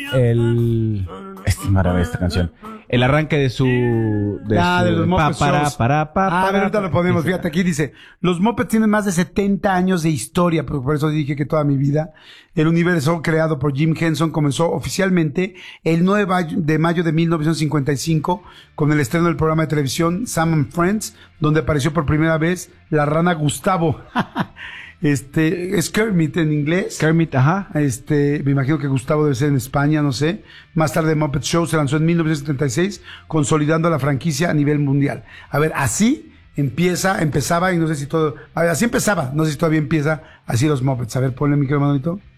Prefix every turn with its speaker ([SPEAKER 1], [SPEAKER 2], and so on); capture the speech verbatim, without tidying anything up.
[SPEAKER 1] el... Esta es maravillosa esta canción. El arranque de su... De
[SPEAKER 2] ah,
[SPEAKER 1] su,
[SPEAKER 2] de los Muppet
[SPEAKER 1] pa, para,
[SPEAKER 2] Shows.
[SPEAKER 1] para, pa,
[SPEAKER 2] ah,
[SPEAKER 1] para,
[SPEAKER 2] a ver, ahorita lo ponemos. Fíjate, aquí dice, los Muppets tienen más de setenta años de historia, por, por eso dije que toda mi vida. El universo creado por Jim Henson comenzó oficialmente el nueve de mayo de mil novecientos cincuenta y cinco con el estreno del programa de televisión Sam and Friends, donde apareció por primera vez la rana Gustavo. Este, es Kermit en inglés.
[SPEAKER 1] Kermit, ajá.
[SPEAKER 2] Este, me imagino que Gustavo debe ser en España, no sé. Más tarde Muppet Show se lanzó en mil novecientos setenta y seis, consolidando la franquicia a nivel mundial. A ver, así empieza, empezaba y no sé si todo, a ver, así empezaba, no sé si todavía empieza así los Muppets. A ver, ponle el micrófono, manito.